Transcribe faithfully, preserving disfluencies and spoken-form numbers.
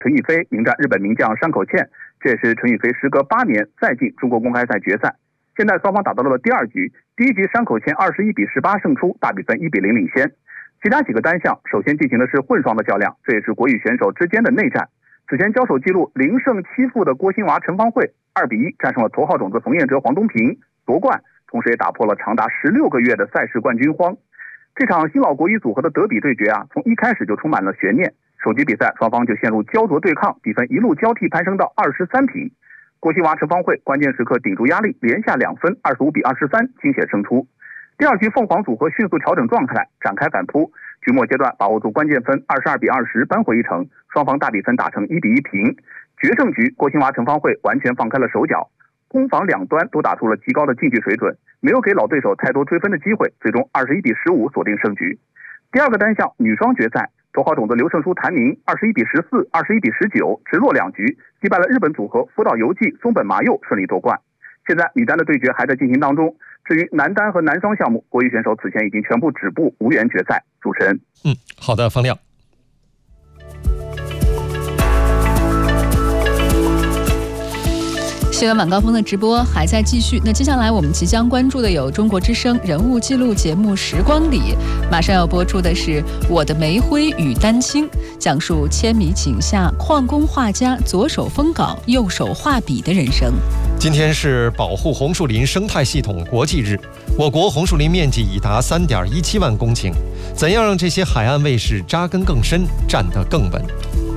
陈雨菲迎战日本名将山口茜，这也是陈雨菲时隔八年再进中国公开赛决赛。现在双方打到了第二局，第一局山口茜二十一比十八胜出，大比分一比零领先。其他几个单项首先进行的是混双的较量，这也是国羽选手之间的内战。此前交手记录零胜七负的郭欣娃陈芳慧二比一战胜了头号种子冯彦哲黄东萍夺冠，同时也打破了长达十六个月的赛事冠军荒。这场新老国羽组合的德比对决啊，从一开始就充满了悬念。首局比赛双方就陷入焦灼对抗，比分一路交替攀升到二十三平。郭欣娃陈芳慧关键时刻顶住压力，连下两分，二十五比二十三惊险胜出。第二局凤凰组合迅速调整状态，展开反扑，局末阶段把握住关键分，二十二比二十扳回一城，双方大比分打成一比一平。决胜局郭欣娃陈芳慧完全放开了手脚，攻防两端都打出了极高的竞技水准，没有给老对手太多追分的机会，最终二十一比十五锁定胜局。第二个单项女双决赛，头号种子刘胜书谭宁二十一比十四、二十一比十九直落两局击败了日本组合福岛由纪、松本麻佑，顺利夺冠。现在女单的对决还在进行当中，至于男单和男双项目，国羽选手此前已经全部止步，无缘决赛。主持人， 嗯，好的，方亮。 新闻晚高峰的直播还在继续，那接下来我们即将关注的有中国之声人物记录节目《时光里》，马上要播出的是《我的煤灰与丹青》，讲述千米井下矿工画家左手封稿右手画笔的人生。 今天是保护红树林生态系统国际日，我国红树林面积已达 三点一七万公顷，怎样让这些海岸卫士扎根更深，站得更稳？